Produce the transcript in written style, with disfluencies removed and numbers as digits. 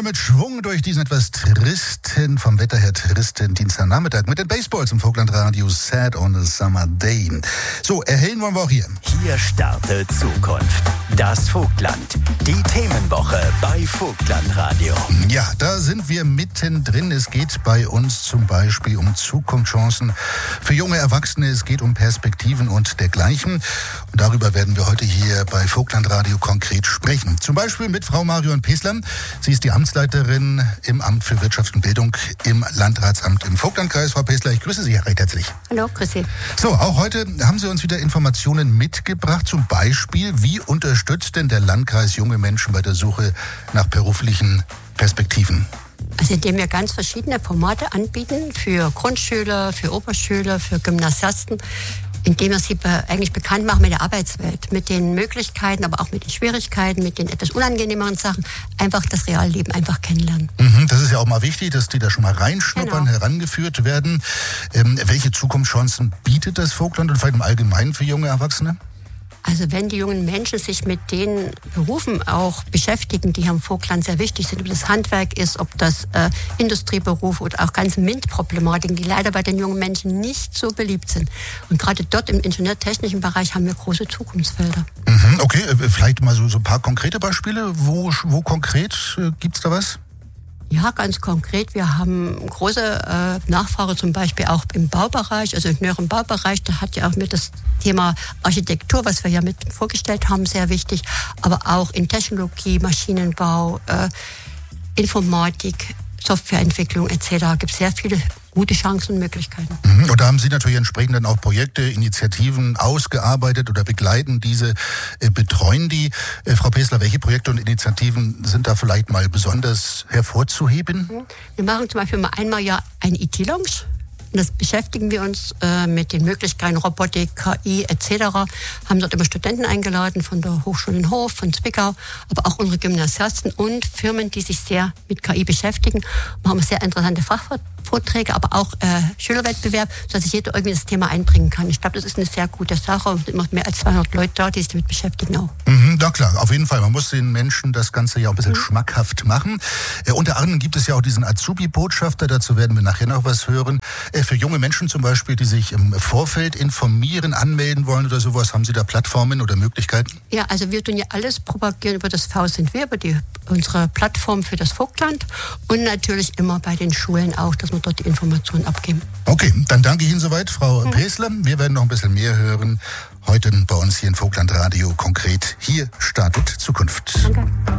wollen mit Schwung durch diesen etwas tristen, vom Wetter her tristen Dienstagnachmittag mit den Baseballs im Vogtlandradio Sad on a Summer Day. So, erhellen wollen wir auch hier. Hier startet Zukunft. Das Vogtland. Die Themenwoche bei Vogtlandradio. Ja, da sind wir mittendrin. Es geht bei uns zum Beispiel um Zukunftschancen für junge Erwachsene. Es geht um Perspektiven und dergleichen. Und darüber werden wir heute hier bei Vogtlandradio konkret sprechen. Zum Beispiel mit Frau Marion Pesler. Sie ist die Amtsleiterin im Amt für Wirtschaft und Bildung im Landratsamt im Vogtlandkreis. Frau Pesler, ich grüße Sie recht herzlich. Hallo, grüße Sie. So, auch heute haben Sie uns wieder Informationen mitgebracht. Zum Beispiel, wie unterstützt denn der Landkreis junge Menschen bei der Suche nach beruflichen Perspektiven? Also indem wir ganz verschiedene Formate anbieten für Grundschüler, für Oberschüler, für Gymnasiasten, indem wir sie eigentlich bekannt machen mit der Arbeitswelt, mit den Möglichkeiten, aber auch mit den Schwierigkeiten, mit den etwas unangenehmeren Sachen, einfach das Realleben einfach kennenlernen. Das ist ja auch mal wichtig, dass die da schon mal reinschnuppern, herangeführt werden. Welche Zukunftschancen bietet das Vogtland und vielleicht im Allgemeinen für junge Erwachsene? Also wenn die jungen Menschen sich mit den Berufen auch beschäftigen, die hier im Vogtland sehr wichtig sind, ob das Handwerk ist, ob das Industrieberufe oder auch ganze MINT-Problematiken, die leider bei den jungen Menschen nicht so beliebt sind. Und gerade dort im ingenieurtechnischen Bereich haben wir große Zukunftsfelder. Okay, vielleicht mal so ein paar konkrete Beispiele. Wo konkret gibt's da was? Ja, ganz konkret. Wir haben große Nachfrage zum Beispiel auch im Baubereich, also im höheren Baubereich. Da hat ja auch mit das Thema Architektur, was wir ja mit vorgestellt haben, sehr wichtig. Aber auch in Technologie, Maschinenbau, Informatik, Softwareentwicklung etc. gibt es sehr viele gute Chancen und Möglichkeiten. Und da haben Sie natürlich entsprechend dann auch Projekte, Initiativen ausgearbeitet oder begleiten diese, betreuen die. Frau Pesler, welche Projekte und Initiativen sind da vielleicht mal besonders hervorzuheben? Wir machen zum Beispiel mal einmal ja ein IT-Lounge. Und das beschäftigen wir uns mit den Möglichkeiten Robotik, KI etc. Haben dort immer Studenten eingeladen von der Hochschule in Hof, von Zwickau, aber auch unsere Gymnasiasten und Firmen, die sich sehr mit KI beschäftigen. Wir haben sehr interessante Fachvorträge, aber auch Schülerwettbewerb, sodass sich jeder irgendwie das Thema einbringen kann. Ich glaube, das ist eine sehr gute Sache. Es sind immer mehr als 200 Leute da, die sich damit beschäftigen auch. Ja klar, auf jeden Fall. Man muss den Menschen das Ganze ja auch ein bisschen schmackhaft machen. Unter anderem gibt es ja auch diesen Azubi-Botschafter, dazu werden wir nachher noch was hören. Für junge Menschen zum Beispiel, die sich im Vorfeld informieren, anmelden wollen oder sowas, haben Sie da Plattformen oder Möglichkeiten? Ja, also wir tun ja alles propagieren über das V sind wir, über unsere Plattform für das Vogtland und natürlich immer bei den Schulen auch, dass wir dort die Informationen abgeben. Okay, dann danke ich Ihnen soweit, Frau Pesler. Wir werden noch ein bisschen mehr hören. Heute bei uns hier im Vogtlandradio konkret. Hier startet Zukunft. Danke.